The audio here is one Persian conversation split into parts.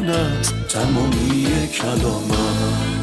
میماند تمامی کلامم.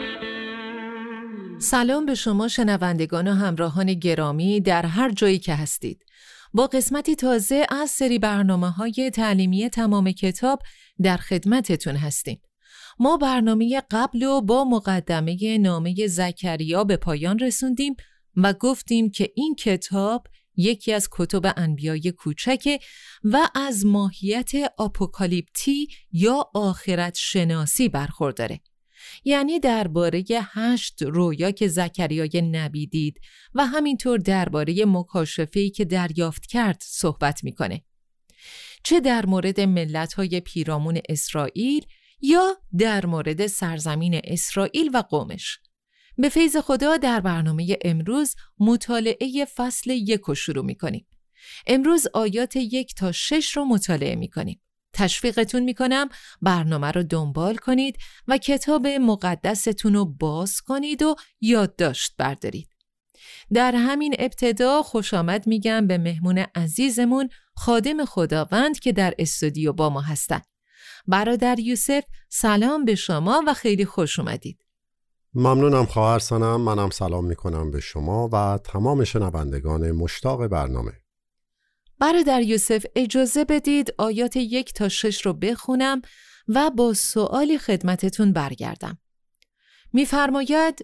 سلام به شما شنوندگان و همراهان گرامی در هر جایی که هستید. با قسمتی تازه از سری برنامه‌های تعلیمی تمام کتاب در خدمتتون هستیم. ما برنامه قبل و با مقدمه نامه زکریا به پایان رسوندیم و گفتیم که این کتاب یکی از کتب انبیای کوچکه و از ماهیت آپوکالیپتی یا آخرت شناسی برخورداره. یعنی درباره 8 رویا که زکریای نبی دید و همینطور درباره مکاشفه‌ای که دریافت کرد صحبت میکنه. چه در مورد ملت‌های پیرامون اسرائیل یا در مورد سرزمین اسرائیل و قومش. به فیض خدا در برنامه امروز مطالعه فصل 1 رو شروع میکنیم. امروز آیات 1 تا 6 رو مطالعه میکنیم. تشویقتون میکنم برنامه رو دنبال کنید و کتاب مقدستون رو باز کنید و یادداشت بردارید. در همین ابتدا خوش آمد میگم به مهمون عزیزمون خادم خداوند که در استودیو با ما هستن. برادر یوسف سلام به شما و خیلی خوش اومدید. ممنونم خواهر سنم. منم سلام میکنم به شما و تمام شنوندگان مشتاق برنامه. برادر یوسف اجازه بدید آیات 1 تا 6 رو بخونم و با سوالی خدمتتون برگردم. می‌فرماید